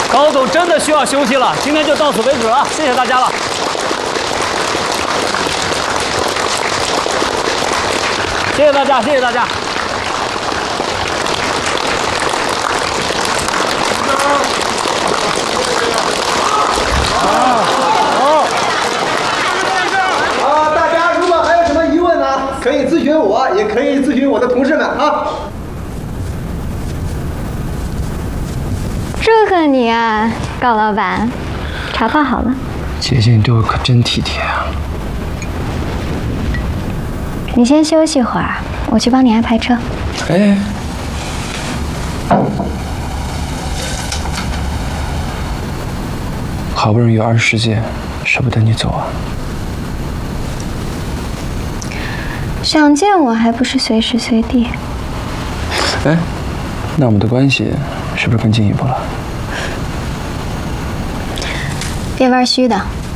高总真的需要休息了，今天就到此为止了，谢谢大家了。谢谢大家，谢谢大家。 大家如果还有什么疑问呢，可以咨询我，也可以咨询我的同事们啊。 祝贺你啊，高老板，茶泡好了。 姐姐，你对我可真体贴啊。 你先休息会儿，我去帮你安排车。 哎，好不容易有20世纪，舍不得你走啊。 想见我还不是随时随地？ 哎，那我们的关系是不是更进一步了？ 别玩虚的。